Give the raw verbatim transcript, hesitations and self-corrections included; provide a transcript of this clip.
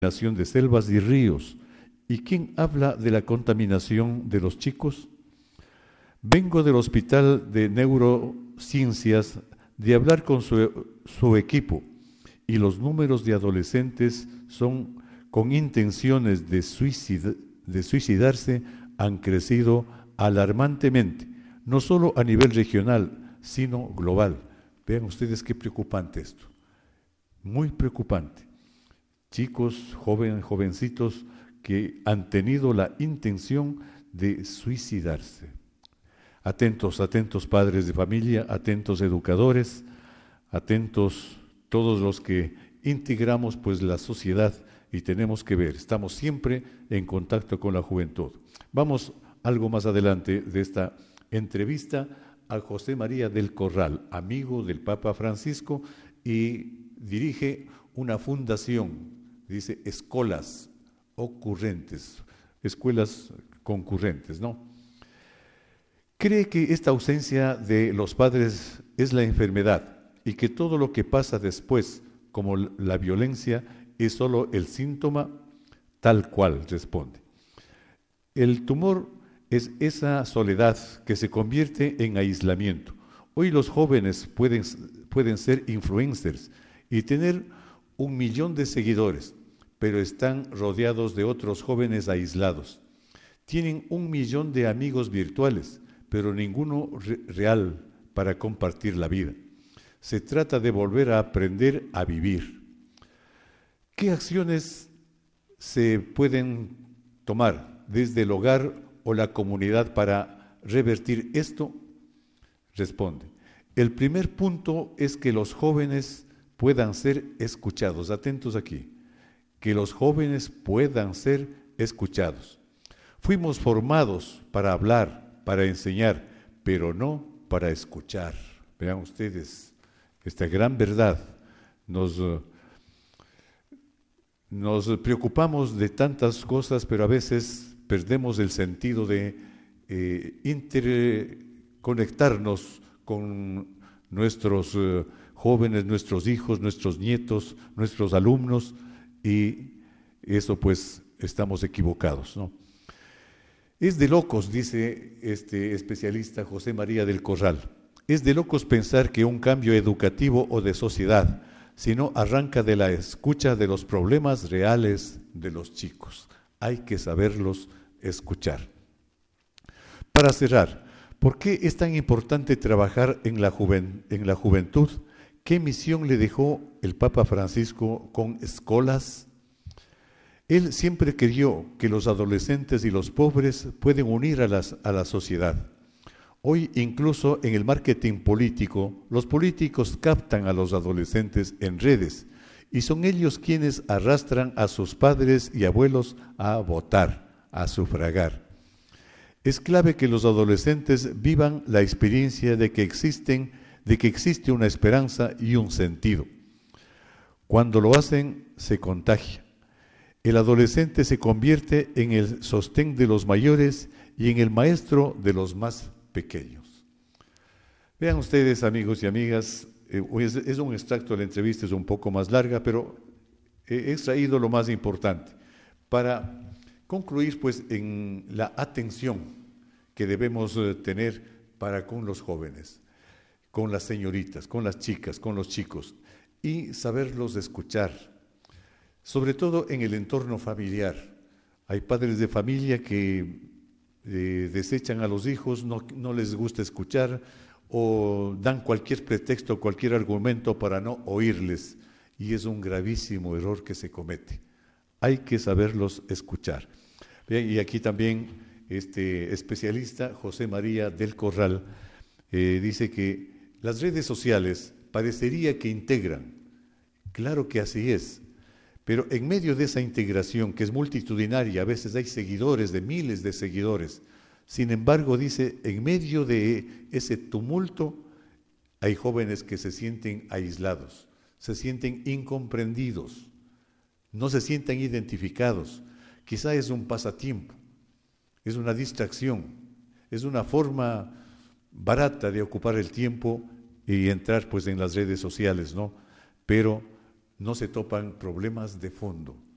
contaminación de selvas y ríos. ¿Y quién habla de la contaminación de los chicos? Vengo del Hospital de Neurociencias de hablar con su, su equipo y los números de adolescentes son con intenciones de, suicid, de suicidarse han crecido alarmantemente, no solo a nivel regional, sino global. Vean ustedes qué preocupante esto, muy preocupante. Chicos, jóvenes, jovencitos que han tenido la intención de suicidarse. Atentos, atentos padres de familia, atentos educadores, atentos todos los que integramos pues la sociedad y tenemos que ver, estamos siempre en contacto con la juventud. Vamos algo más adelante de esta entrevista a José María del Corral, amigo del Papa Francisco y dirige una fundación, dice escuelas ocurrentes, escuelas concurrentes, ¿no? Cree que esta ausencia de los padres es la enfermedad y que todo lo que pasa después, como la violencia, es solo el síntoma, tal cual responde. El tumor es esa soledad que se convierte en aislamiento. Hoy los jóvenes pueden, pueden ser influencers y tener un millón de seguidores, pero están rodeados de otros jóvenes aislados. Tienen un millón de amigos virtuales, pero ninguno re- real para compartir la vida. Se trata de volver a aprender a vivir. ¿Qué acciones se pueden tomar desde el hogar o la comunidad para revertir esto? Responde. El primer punto es que los jóvenes puedan ser escuchados. Atentos aquí. Que los jóvenes puedan ser escuchados. Fuimos formados para hablar, para enseñar, pero no para escuchar. Vean ustedes esta gran verdad. Nos, nos preocupamos de tantas cosas, pero a veces perdemos el sentido de eh, interconectarnos con nuestros eh, jóvenes, nuestros hijos, nuestros nietos, nuestros alumnos, y eso pues estamos equivocados, ¿no? Es de locos, dice este especialista José María del Corral, es de locos pensar que un cambio educativo o de sociedad, sino arranca de la escucha de los problemas reales de los chicos. Hay que saberlos escuchar. Para cerrar, ¿por qué es tan importante trabajar en la, juven, en la juventud? ¿Qué misión le dejó el Papa Francisco con escuelas? Él siempre creyó que los adolescentes y los pobres pueden unir a, las, a la sociedad. Hoy, incluso en el marketing político, los políticos captan a los adolescentes en redes y son ellos quienes arrastran a sus padres y abuelos a votar, a sufragar. Es clave que los adolescentes vivan la experiencia de que existen, de que existe una esperanza y un sentido. Cuando lo hacen, se contagia. El adolescente se convierte en el sostén de los mayores y en el maestro de los más pequeños. Vean ustedes, amigos y amigas, eh, es, es un extracto de la entrevista, es un poco más larga, pero he extraído lo más importante para concluir pues en la atención que debemos eh, tener para con los jóvenes, con las señoritas, con las chicas, con los chicos, y saberlos escuchar. Sobre todo en el entorno familiar. Hay padres de familia que eh, desechan a los hijos, no, no les gusta escuchar o dan cualquier pretexto, cualquier argumento para no oírles. Y es un gravísimo error que se comete. Hay que saberlos escuchar. Bien, y aquí también este especialista, José María del Corral, eh, dice que las redes sociales parecería que integran. Claro que así es. Pero en medio de esa integración que es multitudinaria, a veces hay seguidores de miles de seguidores, sin embargo, dice, en medio de ese tumulto hay jóvenes que se sienten aislados, se sienten incomprendidos, no se sienten identificados. Quizá es un pasatiempo, es una distracción, es una forma barata de ocupar el tiempo y entrar pues en las redes sociales, ¿no? Pero no se topan problemas de fondo.